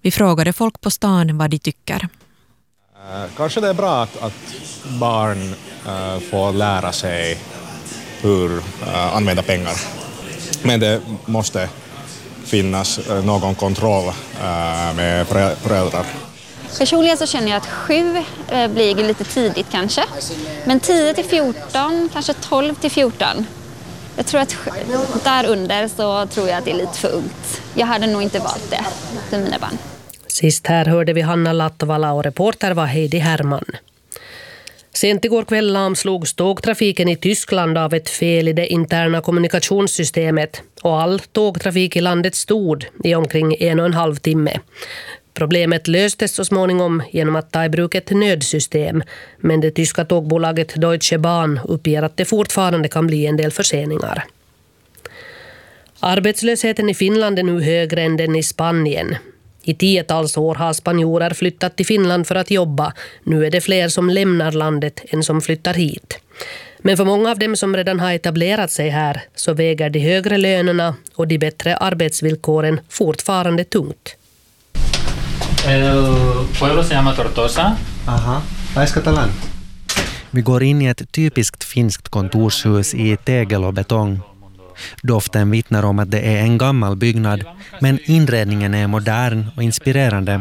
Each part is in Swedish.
Vi frågade folk på stan vad de tycker. Kanske det är bra att barn får lära sig hur använda pengar. Men det måste finnas någon kontroll med föräldrar. Personligen så känner jag att 7 blir lite tidigt kanske. Men 10 till 14, kanske 12 till 14. Jag tror att där under så tror jag att det är lite för ungt. Jag hade nog inte valt det för mina barn. Sist här hörde vi Hanna Lattovala och reporter var Heidi Herman. Sent igår kväll lamslogs tågtrafiken i Tyskland av ett fel i det interna kommunikationssystemet och all tågtrafik i landet stod i omkring 1,5 timme. Problemet löstes så småningom genom att ta i bruk ett nödsystem, men det tyska tågbolaget Deutsche Bahn uppger att det fortfarande kan bli en del förseningar. Arbetslösheten i Finland är nu högre än den i Spanien. I 10-tals år har spanjorer flyttat till Finland för att jobba. Nu är det fler som lämnar landet än som flyttar hit. Men för många av dem som redan har etablerat sig här så väger de högre lönerna och de bättre arbetsvillkoren fortfarande tungt. El pueblo se llama Tortosa. Aha, vad ska talan? Vi går in i ett typiskt finskt kontorshus i tegel och betong. Doften vittnar om att det är en gammal byggnad, men inredningen är modern och inspirerande.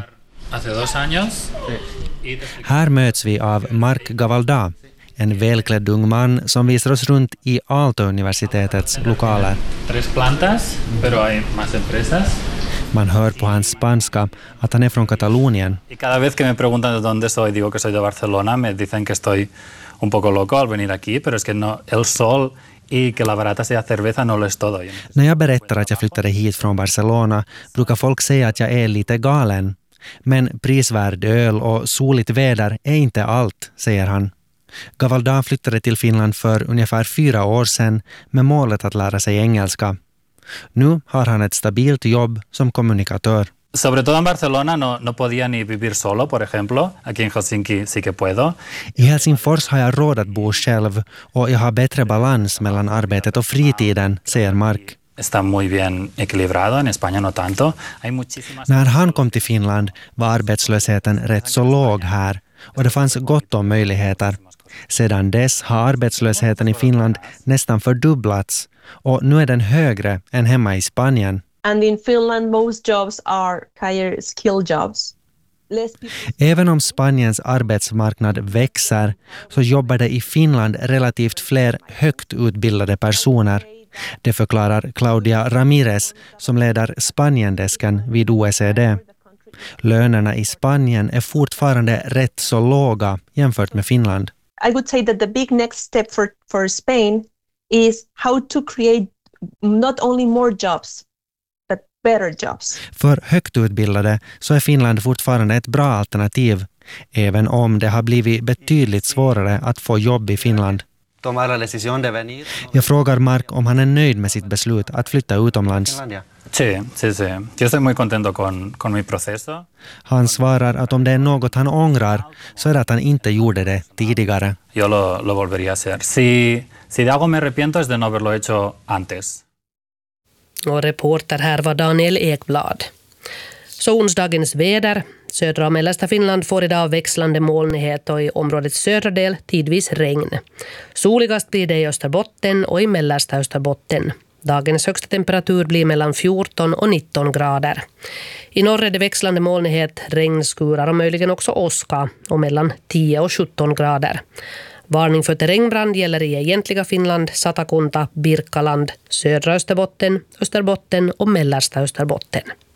Här möts vi av Marc Gavalda, en välklädd ung man som visar oss runt i Aalto-universitetets lokaler. 3 plantas, pero hay más empresas. Man hör på hans spanska att han är från Katalonien. Y cada vez que me preguntan de dónde soy, digo que soy de Barcelona, me dicen que estoy un poco loco al venir aquí, pero es que no, el sol y que la barata sea cerveza no lo es todo. När jag berättar att jag flyttade hit från Barcelona brukar folk säga att jag är lite galen. Men prisvärd öl och soligt väder är inte allt, säger han. Gavalda flyttade till Finland för ungefär 4 år sedan med målet att lära sig engelska. Nu har han ett stabilt jobb som kommunikatör. Sobre todo en Barcelona no podía ni vivir solo, por ejemplo. Aquí en Helsinki sí que puedo. I Helsingfors har jag råd att bo själv och jag har bättre balans mellan arbetet och fritiden, säger Marc. Está muy bien equilibrado, en España no tanto. När han kom till Finland var arbetslösheten rätt så låg här och det fanns gott om möjligheter. Sedan dess har arbetslösheten i Finland nästan fördubblats och nu är den högre än hemma i Spanien. And in Finland most jobs are higher skill jobs. Även om Spaniens arbetsmarknad växer så jobbar det i Finland relativt fler högt utbildade personer. Det förklarar Claudia Ramirez som leder Spaniendesken vid OECD. Lönerna i Spanien är fortfarande rätt så låga jämfört med Finland. I would say that the big next step for Spain is how to create not only more jobs but better jobs. För högt utbildade så är Finland fortfarande ett bra alternativ, även om det har blivit betydligt svårare att få jobb i Finland. Jag frågar Marc om han är nöjd med sitt beslut att flytta utomlands. Sí. Yo estoy muy contento con mi proceso. Han svarar att om det är något han ångrar så är det att han inte gjorde det tidigare. Yo lo volvería a hacer. Si de algo me arrepiento es de no haberlo hecho antes. Och reporter här var Daniel Ekblad. Så onsdagens väder. Södra och mellersta Finland får idag växlande molnighet och i områdets södra del tidvis regn. Soligast blir det i Österbotten och i mellersta Österbotten. Dagens högsta temperatur blir mellan 14 och 19 grader. I norr är det växlande molnighet, regnskurar och möjligen också åska och mellan 10 och 17 grader. Varning för terrängbrand gäller i egentliga Finland, Satakunta, Birkaland, södra Österbotten, Österbotten och mellersta Österbotten.